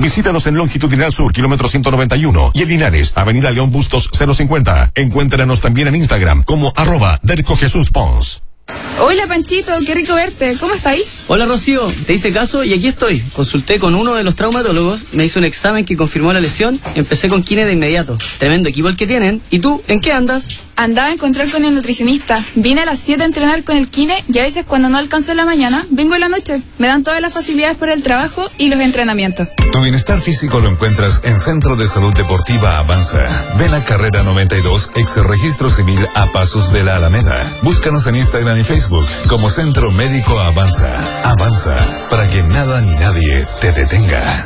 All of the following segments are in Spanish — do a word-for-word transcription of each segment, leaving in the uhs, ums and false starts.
Visítanos en Longitudinal Sur, kilómetro ciento noventa y uno, y en Linares, Avenida León Bustos cero cincuenta. Encuéntranos también en Instagram como arroba Derco Jesús Pons. Hola Panchito, qué rico verte. ¿Cómo está ahí? Hola Rocío, te hice caso y aquí estoy. Consulté con uno de los traumatólogos, me hizo un examen que confirmó la lesión y empecé con kine de inmediato. Tremendo equipo el que tienen. ¿Y tú, en qué andas? Andaba a encontrar con el nutricionista. Vine a las siete a entrenar con el kine y a veces cuando no alcanzo en la mañana, vengo en la noche. Me dan todas las facilidades para el trabajo y los entrenamientos. Tu bienestar físico lo encuentras en Centro de Salud Deportiva Avanza. Ven a Carrera noventa y dos, ex registro civil a pasos de la Alameda. Búscanos en Instagram y Facebook como Centro Médico Avanza. Avanza, para que nada ni nadie te detenga.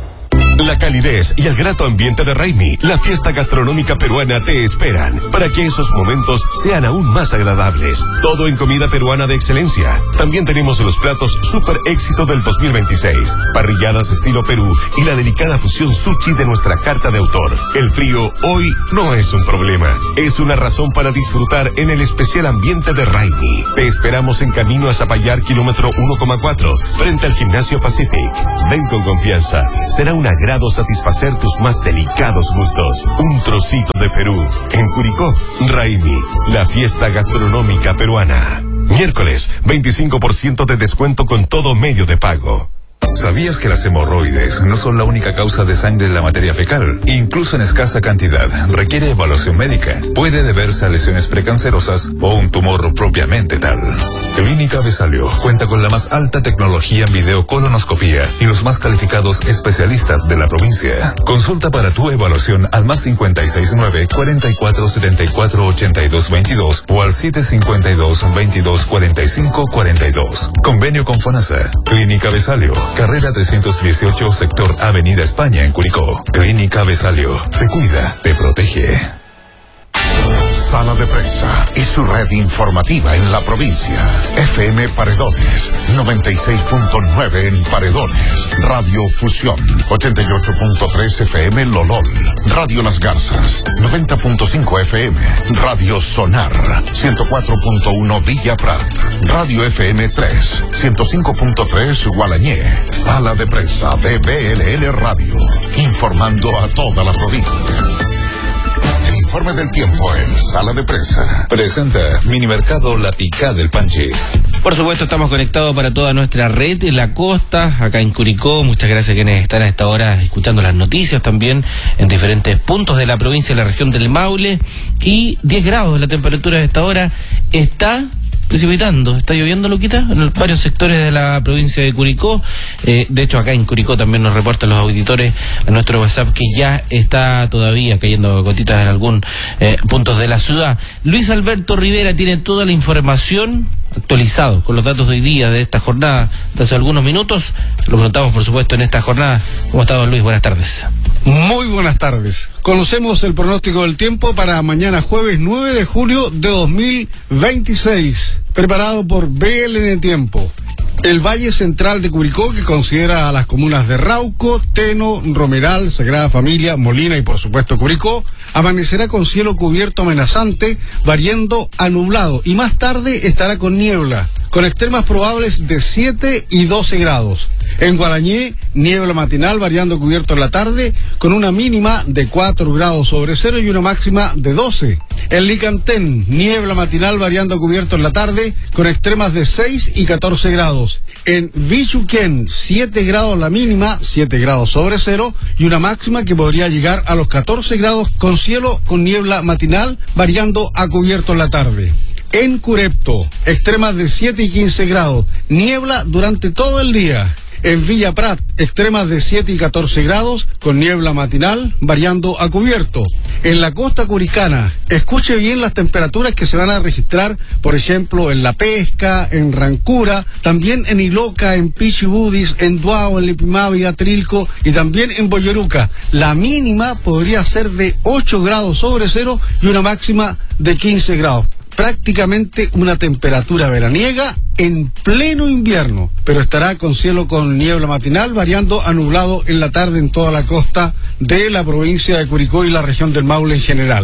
La calidez y el grato ambiente de Raimi, la fiesta gastronómica peruana, te esperan para que esos momentos sean aún más agradables. Todo en comida peruana de excelencia. También tenemos los platos super éxito del dos mil veintiséis, parrilladas estilo Perú y la delicada fusión sushi de nuestra carta de autor. El frío hoy no es un problema, es una razón para disfrutar en el especial ambiente de Raimi. Te esperamos en camino a Zapallar, kilómetro uno coma cuatro, frente al Gimnasio Pacific. Ven con confianza, será un agrado satisfacer tus más delicados gustos. Un trocito de Perú. En Curicó, Raimi, la fiesta gastronómica peruana. Miércoles, veinticinco por ciento de descuento con todo medio de pago. ¿Sabías que las hemorroides no son la única causa de sangre en la materia fecal? Incluso en escasa cantidad, requiere evaluación médica. Puede deberse a lesiones precancerosas o un tumor propiamente tal. Clínica Besalio cuenta con la más alta tecnología en videocolonoscopía y los más calificados especialistas de la provincia. Consulta para tu evaluación al más cincuenta y seis nueve, cuarenta y cuatro setenta y cuatro ochenta y dos veintidós o al siete cincuenta y dos, veintidós cuarenta y cinco cuarenta y dos. Convenio con FONASA. Clínica Besalio, carrera trescientos dieciocho, sector Avenida España en Curicó. Clínica Besalio, te cuida, te protege. Sala de Prensa y su red informativa en la provincia. F M Paredones, noventa y seis punto nueve en Paredones. Radio Fusión, ochenta y ocho punto tres F M Lolol. Radio Las Garzas, noventa punto cinco F M. Radio Sonar, ciento cuatro punto uno Villa Prat. Radio F M tres, ciento cinco punto tres Gualañé. Sala de Prensa de B L L Radio, informando a toda la provincia. El informe del tiempo en Sala de Prensa. Presenta Minimercado La Picá del Panche. Por supuesto, estamos conectados para toda nuestra red en la costa, acá en Curicó. Muchas gracias a quienes están a esta hora escuchando las noticias también en diferentes puntos de la provincia, de la región del Maule. Y diez grados la temperatura de esta hora. Está precipitando, está lloviendo, Luquita, en varios sectores de la provincia de Curicó. Eh, de hecho, acá en Curicó también nos reportan los auditores a nuestro WhatsApp que ya está todavía cayendo gotitas en algún eh, puntos de la ciudad. Luis Alberto Rivera tiene toda la información actualizado con los datos de hoy día de esta jornada de hace algunos minutos. Lo preguntamos, por supuesto, en esta jornada. ¿Cómo está, don Luis? Buenas tardes. Muy buenas tardes. Conocemos el pronóstico del tiempo para mañana jueves nueve de julio de dos mil veintiséis, preparado por B L N Tiempo. El Valle Central de Curicó, que considera a las comunas de Rauco, Teno, Romeral, Sagrada Familia, Molina y por supuesto Curicó, amanecerá con cielo cubierto amenazante, variando a nublado, y más tarde estará con niebla, con extremas probables de siete y doce grados. En Guarañé, niebla matinal variando cubierto en la tarde, con una mínima de cuatro grados sobre cero y una máxima de doce. En Licantén, niebla matinal variando cubierto en la tarde, con extremas de seis y catorce grados. En Vichuquén, siete grados la mínima, siete grados sobre cero, y una máxima que podría llegar a los catorce grados, con cielo con niebla matinal variando a cubierto en la tarde. En Curepto, extremas de siete y quince grados, niebla durante todo el día. En Villa Prat, extremas de siete y catorce grados, con niebla matinal, variando a cubierto. En la costa curicana, escuche bien las temperaturas que se van a registrar, por ejemplo, en La Pesca, en Rancura, también en Iloca, en Pichibudis, en Duao, en Lipimavi, Atrilco y también en Boyeruca. La mínima podría ser de ocho grados sobre cero y una máxima de quince grados. Prácticamente una temperatura veraniega en pleno invierno, pero estará con cielo con niebla matinal, variando a nublado en la tarde en toda la costa de la provincia de Curicó y la región del Maule en general.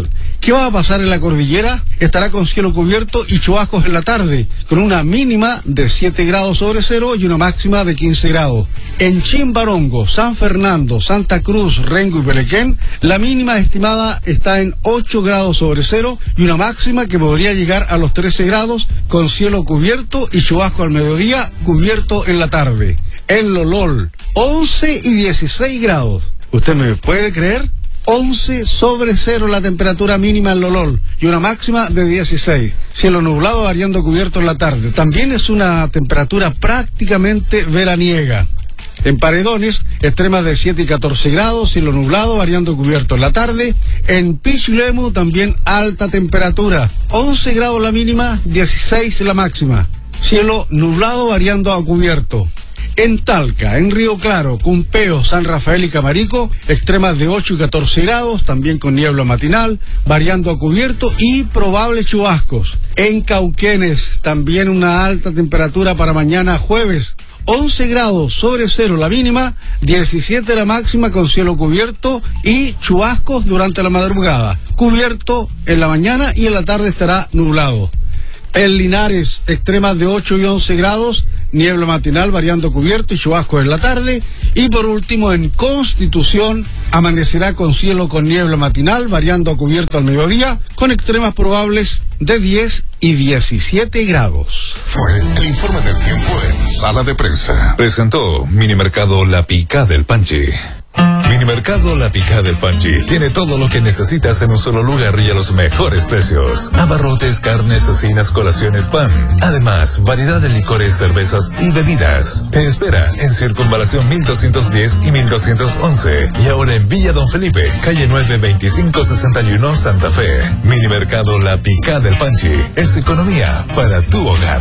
¿Qué va a pasar en la cordillera? Estará con cielo cubierto y chubascos en la tarde, con una mínima de siete grados sobre cero y una máxima de quince grados. En Chimbarongo, San Fernando, Santa Cruz, Rengo y Pelequén, la mínima estimada está en ocho grados sobre cero y una máxima que podría llegar a los trece grados, con cielo cubierto y chubasco al mediodía, cubierto en la tarde. En Lolol, once y dieciséis grados. ¿Usted me puede creer? once sobre cero la temperatura mínima en Lolol y una máxima de dieciséis. Cielo nublado variando cubierto en la tarde. También es una temperatura prácticamente veraniega. En Paredones, extremas de siete y catorce grados, cielo nublado variando cubierto en la tarde. En Pichilemu también alta temperatura, once grados la mínima, dieciséis la máxima. Cielo nublado variando a cubierto. En Talca, en Río Claro, Cumpeo, San Rafael y Camarico, extremas de ocho y catorce grados, también con niebla matinal, variando a cubierto y probables chubascos. En Cauquenes, también una alta temperatura para mañana jueves, once grados sobre cero la mínima, diecisiete la máxima con cielo cubierto y chubascos durante la madrugada. Cubierto en la mañana y en la tarde estará nublado. En Linares, extremas de ocho y once grados, niebla matinal variando cubierto y chubascos en la tarde. Y por último, en Constitución, amanecerá con cielo con niebla matinal variando a cubierto al mediodía, con extremas probables de diez y diecisiete grados. Fue el informe del tiempo en Sala de Prensa. Presentó Minimercado La Picá del Panchi. Minimercado La Picá del Panchi tiene todo lo que necesitas en un solo lugar y a los mejores precios. Abarrotes, carnes, cecinas, colaciones, pan. Además, variedad de licores, cervezas y bebidas. Te espera en Circunvalación mil doscientos diez y mil doscientos once. Y ahora en Villa Don Felipe, calle nueve veinticinco sesenta y uno, Santa Fe. Minimercado La Picá del Panchi es economía para tu hogar.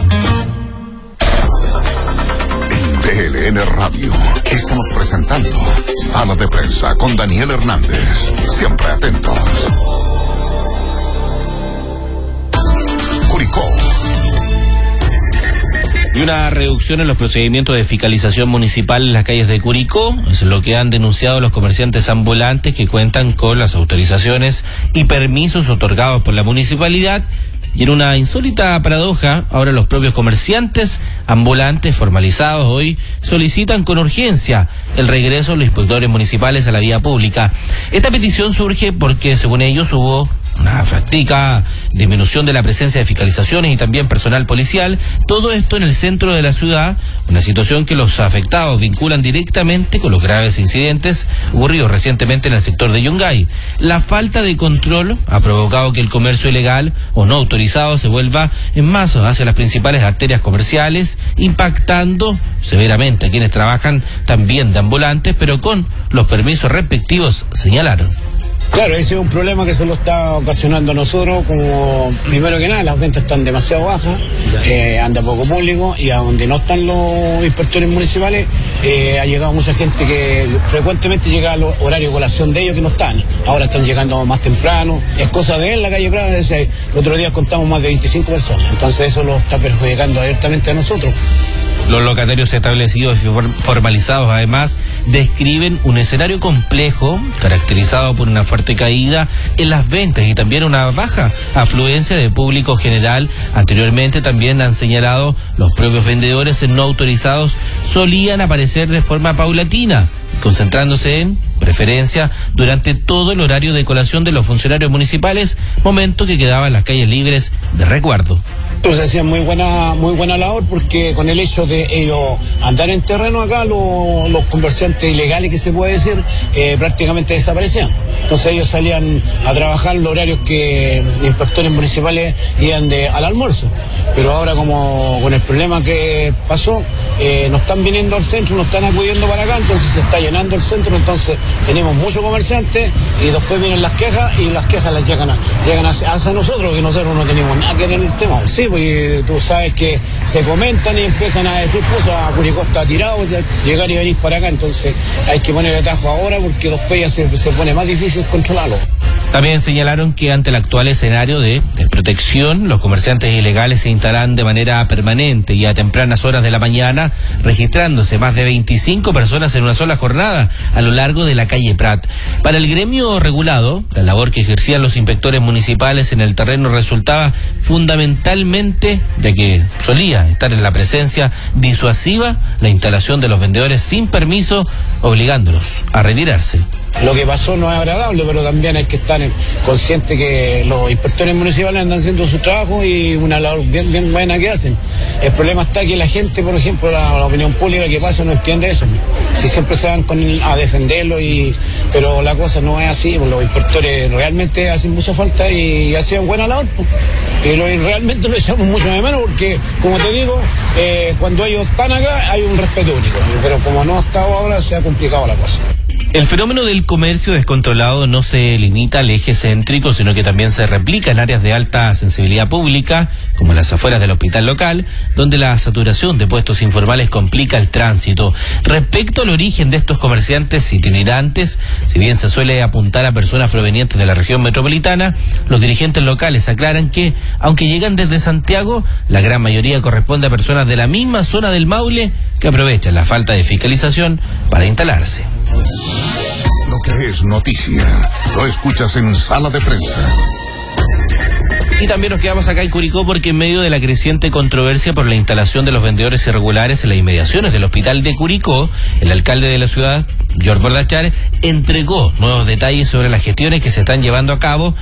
P L N Radio. Estamos presentando Sala de Prensa con Daniel Hernández. Siempre atentos. Curicó. Y una reducción en los procedimientos de fiscalización municipal en las calles de Curicó, es lo que han denunciado los comerciantes ambulantes que cuentan con las autorizaciones y permisos otorgados por la municipalidad. Y en una insólita paradoja, ahora los propios comerciantes ambulantes formalizados hoy solicitan con urgencia el regreso de los inspectores municipales a la vía pública. Esta petición surge porque, según ellos, hubo una drástica disminución de la presencia de fiscalizaciones y también personal policial, todo esto en el centro de la ciudad, una situación que los afectados vinculan directamente con los graves incidentes ocurridos recientemente en el sector de Yungay. La falta de control ha provocado que el comercio ilegal o no autorizado se vuelva en masa hacia las principales arterias comerciales, impactando severamente a quienes trabajan también de ambulantes, pero con los permisos respectivos, señalaron. Claro, ese es un problema que se lo está ocasionando a nosotros, como primero que nada las ventas están demasiado bajas, eh, anda poco público y a donde no están los inspectores municipales eh, ha llegado mucha gente que frecuentemente llega al horario de colación de ellos que no están, ahora están llegando más temprano, es cosa de él la calle Prada, ese, el otro día contamos más de veinticinco personas, entonces eso lo está perjudicando abiertamente a nosotros. Los locatarios establecidos y formalizados además describen un escenario complejo caracterizado por una fuerte caída en las ventas y también una baja afluencia de público general. Anteriormente también han señalado los propios vendedores en no autorizados solían aparecer de forma paulatina, concentrándose en preferencia durante todo el horario de colación de los funcionarios municipales, momento que quedaban las calles libres de resguardo. Entonces hacían muy buena, muy buena labor porque con el hecho de ellos andar en terreno acá, los, los comerciantes ilegales que se puede decir, eh, prácticamente desaparecían. Entonces ellos salían a trabajar los horarios que los inspectores municipales iban de, al almuerzo. Pero ahora como con el problema que pasó, eh, no están viniendo al centro, no están acudiendo para acá, entonces se está llenando el centro, entonces tenemos muchos comerciantes y después vienen las quejas y las quejas las llegan, a, llegan hacia, hacia nosotros, que nosotros no tenemos nada que ver en el tema. Sí, pues tú sabes que se comentan y empiezan a decir cosas, Curicó está tirado, llegar y venir para acá, entonces hay que poner el atajo ahora porque después ya se, se pone más difícil controlarlo. También señalaron que ante el actual escenario de desprotección, los comerciantes ilegales se instalan de manera permanente y a tempranas horas de la mañana semana, registrándose más de veinticinco personas en una sola jornada a lo largo de la calle Prat. Para el gremio regulado, la labor que ejercían los inspectores municipales en el terreno resultaba fundamentalmente, ya que solía estar en la presencia disuasiva, la instalación de los vendedores sin permiso, obligándolos a retirarse. Lo que pasó no es agradable, pero también hay que estar consciente que los inspectores municipales andan haciendo su trabajo y una labor bien, bien buena que hacen. El problema está que la gente, por ejemplo, la, la opinión pública que pasa no entiende eso. Si siempre se van con, a defenderlo, y pero la cosa no es así, pues los inspectores realmente hacen mucha falta y hacen buena labor. Pues. Y lo, y realmente lo echamos mucho de menos porque, como te digo, eh, cuando ellos están acá hay un respeto único, pero como no ha estado ahora se ha complicado la cosa. El fenómeno del comercio descontrolado no se limita al eje céntrico, sino que también se replica en áreas de alta sensibilidad pública, como las afueras del hospital local, donde la saturación de puestos informales complica el tránsito. Respecto al origen de estos comerciantes itinerantes, si bien se suele apuntar a personas provenientes de la región metropolitana, los dirigentes locales aclaran que, aunque llegan desde Santiago, la gran mayoría corresponde a personas de la misma zona del Maule que aprovechan la falta de fiscalización para instalarse. Lo que es noticia, lo escuchas en Sala de Prensa. Y también nos quedamos acá en Curicó porque en medio de la creciente controversia por la instalación de los vendedores irregulares en las inmediaciones del hospital de Curicó, el alcalde de la ciudad, George Bordachar, entregó nuevos detalles sobre las gestiones que se están llevando a cabo